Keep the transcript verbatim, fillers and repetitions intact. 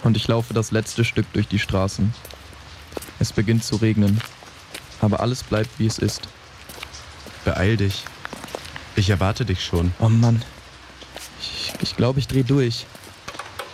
und ich laufe das letzte Stück durch die Straßen. Es beginnt zu regnen, aber alles bleibt, wie es ist. Beeil dich. Ich erwarte dich schon. Oh Mann, ich, ich glaube, ich dreh durch.